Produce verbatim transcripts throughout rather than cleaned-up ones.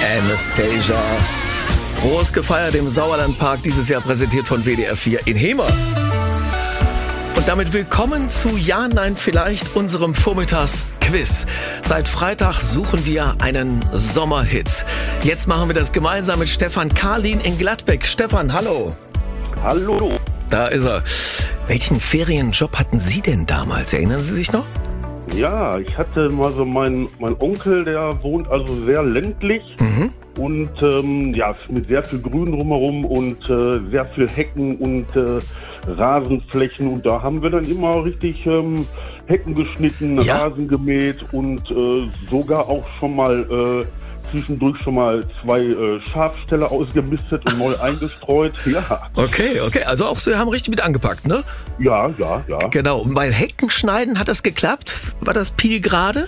Anastasia. Groß gefeiert im Sauerlandpark, dieses Jahr präsentiert von W D R vier in Hemer. Und damit willkommen zu Ja, Nein, Vielleicht, unserem Vormittagsquiz. Seit Freitag suchen wir einen Sommerhit. Jetzt machen wir das gemeinsam mit Stefan Karlin in Gladbeck. Stefan, hallo. Hallo. Da ist er. Welchen Ferienjob hatten Sie denn damals? Erinnern Sie sich noch? Ja, ich hatte mal so meinen mein Onkel, der wohnt also sehr ländlich Mhm. und ähm, ja, mit sehr viel Grün drumherum und äh, sehr viel Hecken und äh, Rasenflächen. Und da haben wir dann immer richtig ähm, Hecken geschnitten, Ja. Rasen gemäht und äh, sogar auch schon mal äh, zwischendurch schon mal zwei äh, Schafställe ausgemistet und neu eingestreut. Ja, Okay, okay. Also auch Sie haben richtig mit angepackt, ne? ja, ja, ja. Genau. Und bei Heckenschneiden hat das geklappt? War das Piel gerade?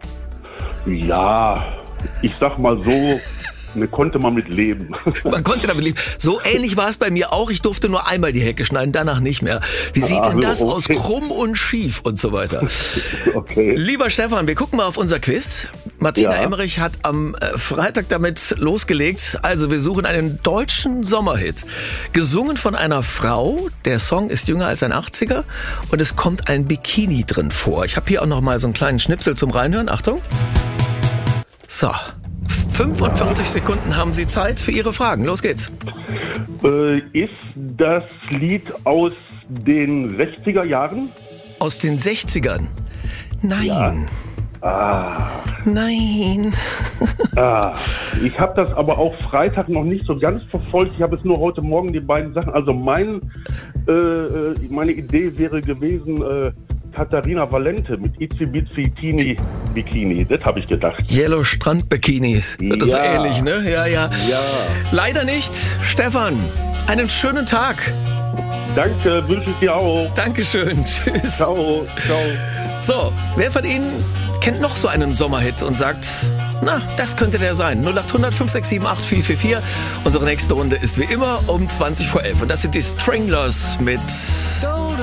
Ja, ich sag mal so, ne, konnte man mit leben. Man konnte damit leben. So ähnlich war es bei mir auch. Ich durfte nur einmal die Hecke schneiden, danach nicht mehr. Wie sieht denn das Also, aus? okay. Krumm und schief und so weiter. Okay. Lieber Stefan, wir gucken mal auf unser Quiz. Martina Ja. Emmerich hat am äh, Freitag damit losgelegt. Also wir suchen einen deutschen Sommerhit. Gesungen von einer Frau. Der Song ist jünger als ein achtziger. Und es kommt ein Bikini drin vor. Ich habe hier auch noch mal so einen kleinen Schnipsel zum Reinhören. Achtung. So. fünfundvierzig Sekunden haben Sie Zeit für Ihre Fragen. Los geht's. Äh, ist das Lied aus den sechziger Jahren? Aus den sechzigern. Nein. Ja. Ah, Nein. ah. Ich habe das aber auch Freitag noch nicht so ganz verfolgt. Ich habe es nur heute Morgen die beiden Sachen. Also mein, äh, äh, meine Idee wäre gewesen, äh, Katharina Valente mit Itsy Bitsy Teeny Bikini. Das habe ich gedacht. Yellow Strand Bikini. Das ist so Ja. ähnlich, ne? Ja, ja. Ja. Leider nicht. Stefan, einen schönen Tag. Danke, wünsche ich dir auch. Dankeschön. Tschüss. Ciao, ciao. So, wer von Ihnen kennt noch so einen Sommerhit und sagt, na, das könnte der sein. null acht hundert fünf sechs sieben acht vier vier vier. Unsere nächste Runde ist wie immer um zwanzig vor elf. Und das sind die Stranglers mit